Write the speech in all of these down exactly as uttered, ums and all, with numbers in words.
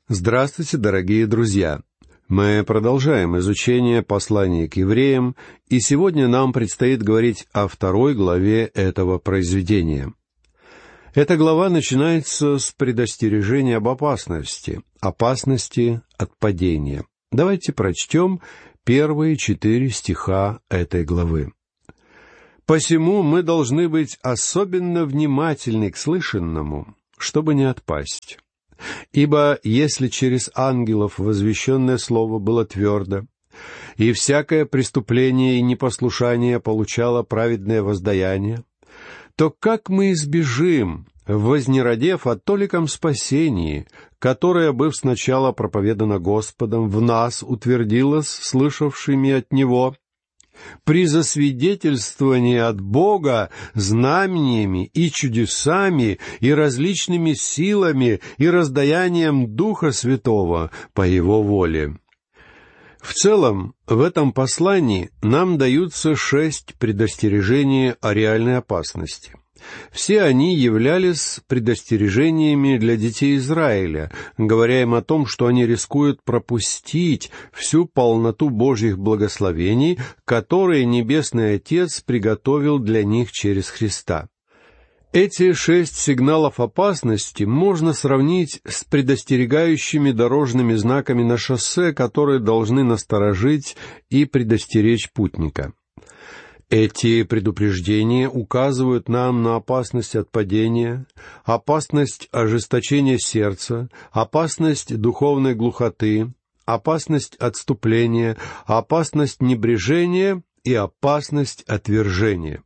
Здравствуйте, дорогие друзья! Мы продолжаем изучение послания к евреям, и сегодня нам предстоит говорить о второй главе этого произведения. Эта глава начинается с предостережения об опасности, опасности от падения. Давайте прочтем первые четыре стиха этой главы. «Посему мы должны быть особенно внимательны к слышанному, чтобы не отпасть». Ибо если через ангелов возвещенное слово было твердо, и всякое преступление и непослушание получало праведное воздаяние, то как мы избежим, вознеродев о толиком спасении, которое, быв сначала проповедано Господом, в нас утвердилось слышавшими от Него, при засвидетельствовании от Бога знамениями и чудесами и различными силами и раздаянием Духа Святого по Его воле». В целом, в этом послании нам даются шесть предостережений о реальной опасности. Все они являлись предостережениями для детей Израиля, говоря им о том, что они рискуют пропустить всю полноту Божьих благословений, которые Небесный Отец приготовил для них через Христа. Эти шесть сигналов опасности можно сравнить с предостерегающими дорожными знаками на шоссе, которые должны насторожить и предостеречь путника. Эти предупреждения указывают нам на опасность от падения, опасность ожесточения сердца, опасность духовной глухоты, опасность отступления, опасность небрежения и опасность отвержения.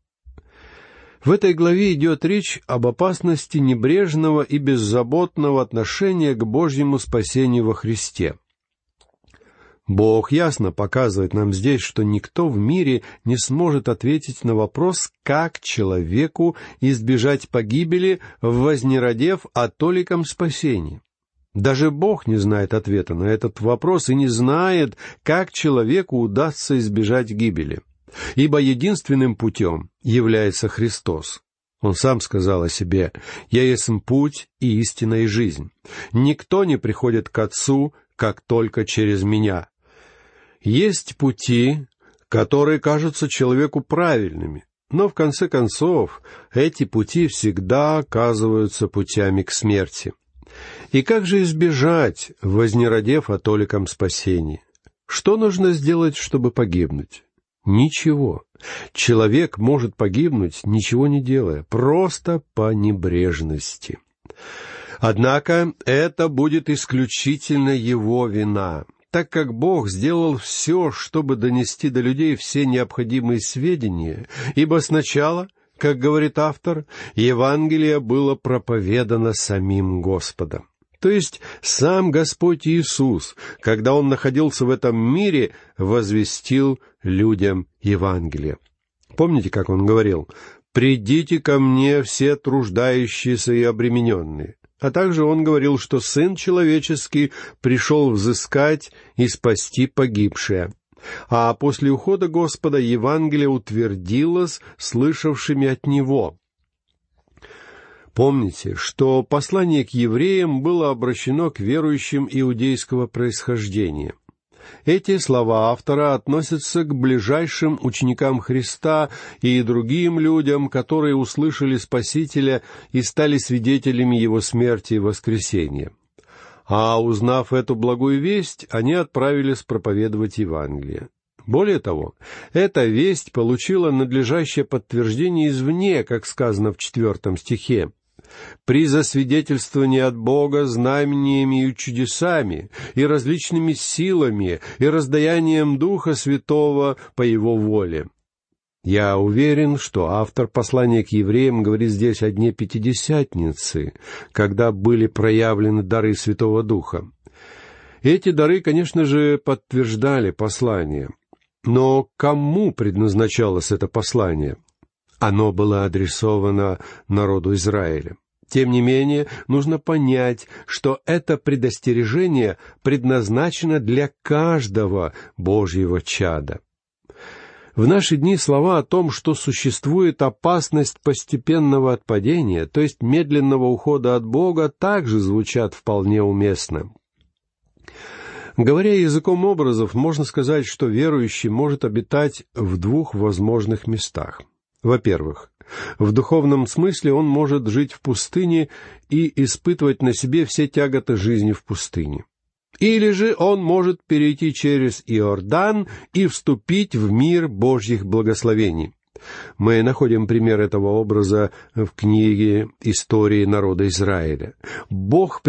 В этой главе идет речь об опасности небрежного и беззаботного отношения к Божьему спасению во Христе. Бог ясно показывает нам здесь, что никто в мире не сможет ответить на вопрос, как человеку избежать погибели, вознеродев о толиком спасении. Даже Бог не знает ответа на этот вопрос и не знает, как человеку удастся избежать гибели. Ибо единственным путем является Христос. Он сам сказал о себе: «Я есть путь и истина и жизнь. Никто не приходит к Отцу, как только через Меня». Есть пути, которые кажутся человеку правильными, но в конце концов эти пути всегда оказываются путями к смерти. И как же избежать, вознеродев о толиком спасении? Что нужно сделать, чтобы погибнуть? Ничего. Человек может погибнуть, ничего не делая, просто по небрежности. Однако это будет исключительно его вина, так как Бог сделал все, чтобы донести до людей все необходимые сведения, ибо сначала, как говорит автор, Евангелие было проповедано самим Господом. То есть сам Господь Иисус, когда Он находился в этом мире, возвестил людям Евангелие. Помните, как Он говорил: «Придите ко мне все труждающиеся и обремененные». А также Он говорил, что Сын Человеческий пришел взыскать и спасти погибшее. А после ухода Господа Евангелие утвердилось слышавшими от Него. Помните, что послание к евреям было обращено к верующим иудейского происхождения. Эти слова автора относятся к ближайшим ученикам Христа и другим людям, которые услышали Спасителя и стали свидетелями Его смерти и воскресения. А узнав эту благую весть, они отправились проповедовать Евангелие. Более того, эта весть получила надлежащее подтверждение извне, как сказано в четвертом стихе. «При засвидетельствовании от Бога знамениями и чудесами, и различными силами, и раздаянием Духа Святого по Его воле». Я уверен, что автор послания к евреям говорит здесь о дне Пятидесятницы, когда были проявлены дары Святого Духа. Эти дары, конечно же, подтверждали послание. Но кому предназначалось это послание? Оно было адресовано народу Израиля. Тем не менее, нужно понять, что это предостережение предназначено для каждого Божьего чада. В наши дни слова о том, что существует опасность постепенного отпадения, то есть медленного ухода от Бога, также звучат вполне уместно. Говоря языком образов, можно сказать, что верующий может обитать в двух возможных местах. Во-первых, в духовном смысле он может жить в пустыне и испытывать на себе все тяготы жизни в пустыне. Или же он может перейти через Иордан и вступить в мир Божьих благословений. Мы находим пример этого образа в книге «Истории народа Израиля». Бог